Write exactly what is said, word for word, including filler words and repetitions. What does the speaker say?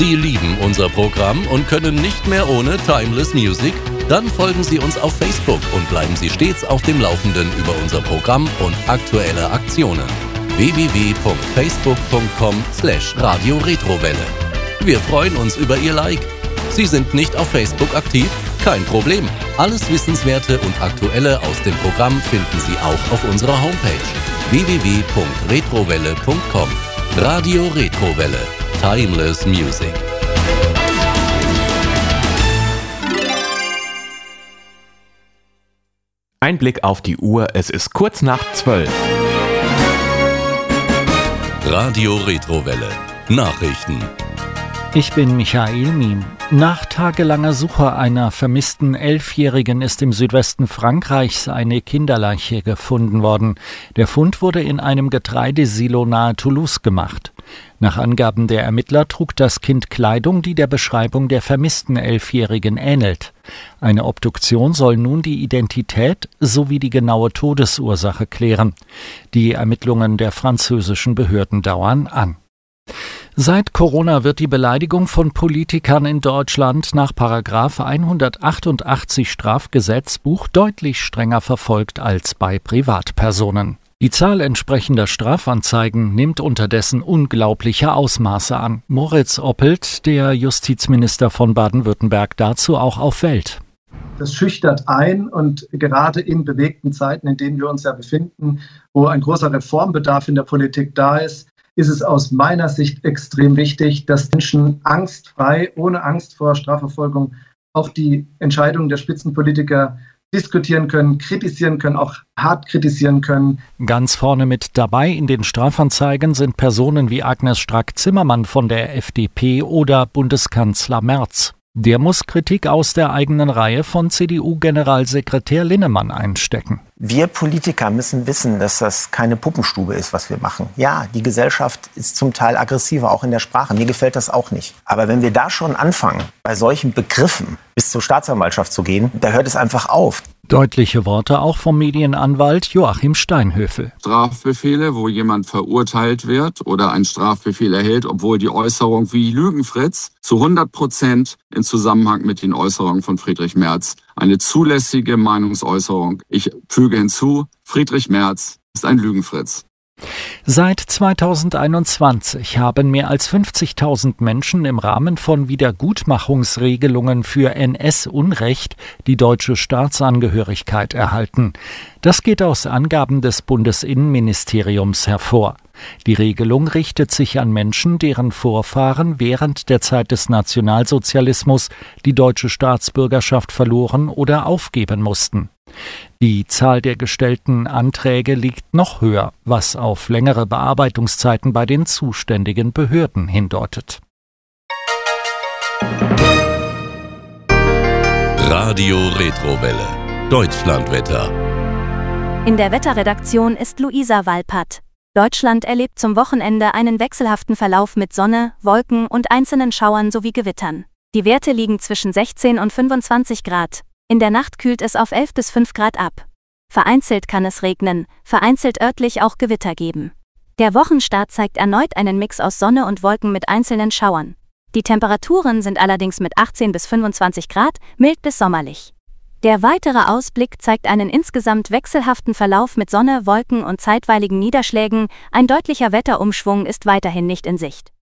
Sie lieben unser Programm und können nicht mehr ohne Timeless Music? Dann folgen Sie uns auf Facebook und bleiben Sie stets auf dem Laufenden über unser Programm und aktuelle Aktionen. w w w punkt facebook punkt com slash radio retrowelle. Wir freuen uns über Ihr Like. Sie sind nicht auf Facebook aktiv? Kein Problem. Alles Wissenswerte und Aktuelle aus dem Programm finden Sie auch auf unserer Homepage w w w punkt retrowelle punkt com. Radio Retrowelle. Timeless Music. Ein Blick auf die Uhr, es ist kurz nach zwölf. Radio Retrowelle. Nachrichten. Ich bin Michael Miem. Nach tagelanger Suche einer vermissten Elfjährigen ist im Südwesten Frankreichs eine Kinderleiche gefunden worden. Der Fund wurde in einem Getreidesilo nahe Toulouse gemacht. Nach Angaben der Ermittler trug das Kind Kleidung, die der Beschreibung der vermissten Elfjährigen ähnelt. Eine Obduktion soll nun die Identität sowie die genaue Todesursache klären. Die Ermittlungen der französischen Behörden dauern an. Seit Corona wird die Beleidigung von Politikern in Deutschland nach Paragraph hundertachtundachtzig Strafgesetzbuch deutlich strenger verfolgt als bei Privatpersonen. Die Zahl entsprechender Strafanzeigen nimmt unterdessen unglaubliche Ausmaße an. Moritz Oppelt, der Justizminister von Baden-Württemberg, dazu auch auf Welt. Das schüchtert ein und gerade in bewegten Zeiten, in denen wir uns ja befinden, wo ein großer Reformbedarf in der Politik da ist, ist es aus meiner Sicht extrem wichtig, dass Menschen angstfrei, ohne Angst vor Strafverfolgung auch die Entscheidungen der Spitzenpolitiker diskutieren können, kritisieren können, auch hart kritisieren können. Ganz vorne mit dabei in den Strafanzeigen sind Personen wie Agnes Strack-Zimmermann von der F D P oder Bundeskanzler Merz. Der muss Kritik aus der eigenen Reihe von C D U-Generalsekretär Linnemann einstecken. Wir Politiker müssen wissen, dass das keine Puppenstube ist, was wir machen. Ja, die Gesellschaft ist zum Teil aggressiver, auch in der Sprache. Mir gefällt das auch nicht. Aber wenn wir da schon anfangen, bei solchen Begriffen bis zur Staatsanwaltschaft zu gehen, da hört es einfach auf. Deutliche Worte auch vom Medienanwalt Joachim Steinhöfel. Strafbefehle, wo jemand verurteilt wird oder einen Strafbefehl erhält, obwohl die Äußerung wie Lügenfritz zu hundert Prozent in Zusammenhang mit den Äußerungen von Friedrich Merz eine zulässige Meinungsäußerung. Ich füge hinzu, Friedrich Merz ist ein Lügenfritz. Seit zweitausendeinundzwanzig haben mehr als fünfzigtausend Menschen im Rahmen von Wiedergutmachungsregelungen für N S-Unrecht die deutsche Staatsangehörigkeit erhalten. Das geht aus Angaben des Bundesinnenministeriums hervor. Die Regelung richtet sich an Menschen, deren Vorfahren während der Zeit des Nationalsozialismus die deutsche Staatsbürgerschaft verloren oder aufgeben mussten. Die Zahl der gestellten Anträge liegt noch höher, was auf längere Bearbeitungszeiten bei den zuständigen Behörden hindeutet. Radio Retrowelle. Deutschlandwetter. In der Wetterredaktion ist Luisa Walpert. Deutschland erlebt zum Wochenende einen wechselhaften Verlauf mit Sonne, Wolken und einzelnen Schauern sowie Gewittern. Die Werte liegen zwischen sechzehn und fünfundzwanzig Grad. In der Nacht kühlt es auf elf bis fünf Grad ab. Vereinzelt kann es regnen, vereinzelt örtlich auch Gewitter geben. Der Wochenstart zeigt erneut einen Mix aus Sonne und Wolken mit einzelnen Schauern. Die Temperaturen sind allerdings mit achtzehn bis fünfundzwanzig Grad mild bis sommerlich. Der weitere Ausblick zeigt einen insgesamt wechselhaften Verlauf mit Sonne, Wolken und zeitweiligen Niederschlägen. Ein deutlicher Wetterumschwung ist weiterhin nicht in Sicht.